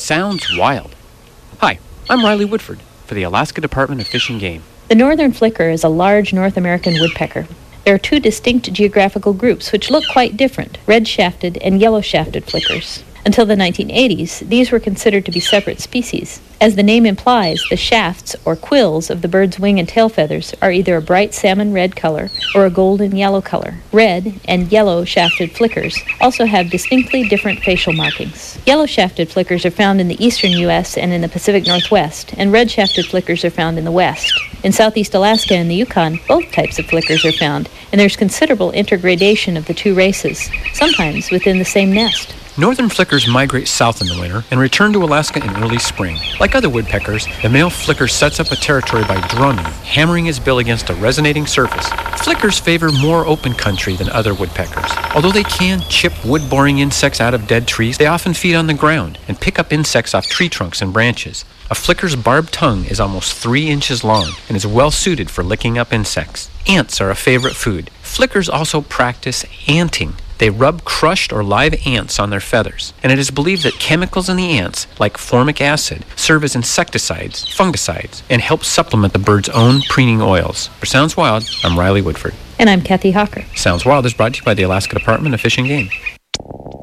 Sounds wild. Hi, I'm Riley Woodford for the Alaska Department of Fish and Game. The northern flicker is a large North American woodpecker. There are two distinct geographical groups which look quite different, red-shafted and yellow-shafted flickers. Until the 1980s, these were considered to be separate species. As the name implies, the shafts, or quills, of the bird's wing and tail feathers are either a bright salmon red color or a golden yellow color. Red and yellow-shafted flickers also have distinctly different facial markings. Yellow-shafted flickers are found in the eastern U.S. and in the Pacific Northwest, and red-shafted flickers are found in the west. In southeast Alaska and the Yukon, both types of flickers are found, and there's considerable intergradation of the two races, sometimes within the same nest. Northern flickers migrate south in the winter and return to Alaska in early spring. Like other woodpeckers, the male flicker sets up a territory by drumming, hammering his bill against a resonating surface. Flickers favor more open country than other woodpeckers. Although they can chip wood-boring insects out of dead trees, they often feed on the ground and pick up insects off tree trunks and branches. A flicker's barbed tongue is almost 3 inches long and is well suited for licking up insects. Ants are a favorite food. Flickers also practice anting. They rub crushed or live ants on their feathers, and it is believed that chemicals in the ants, like formic acid, serve as insecticides, fungicides, and help supplement the bird's own preening oils. For Sounds Wild, I'm Riley Woodford. And I'm Kathy Hawker. Sounds Wild is brought to you by the Alaska Department of Fish and Game.